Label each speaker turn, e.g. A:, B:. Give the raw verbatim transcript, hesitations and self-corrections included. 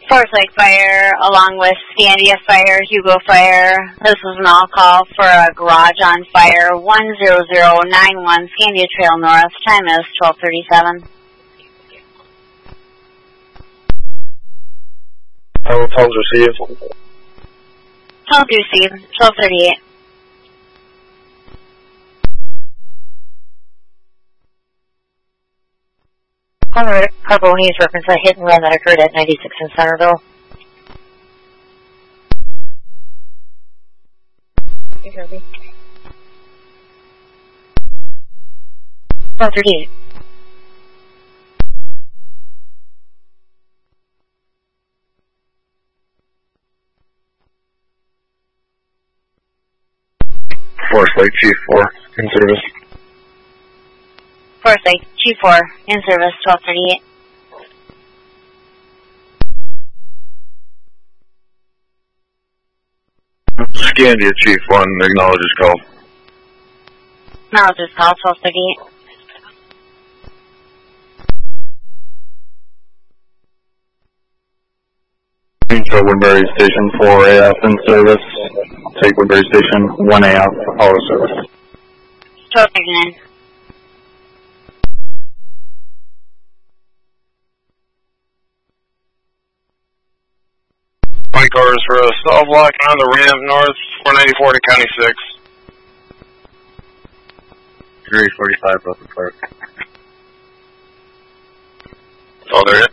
A: Forest Lake Fire, along with Scandia Fire, Hugo Fire. This is an all call for a garage on fire, one zero zero nine one, Scandia Trail North. Time is twelve thirty-seven.
B: How calls received?
A: Calls received, twelve thirty-eight.
C: Carboni's reference a hit and run that occurred at ninety-six in Centerville. twelve thirty-eight.
B: Forest Lake Chief four, in service.
A: Forest Lake, Chief four, in service, twelve thirty-eight.
B: Scandia Chief one, acknowledges call.
A: Acknowledges call, twelve thirty-eight.
B: So Woodbury Station four A F in service. Take Woodbury Station one A F auto service.
A: twelve thirty-nine.
D: White cars for a stall block on the ramp north, four ninety-four to County six.
B: three forty-five, Brooklyn Park.
D: Oh, there it is.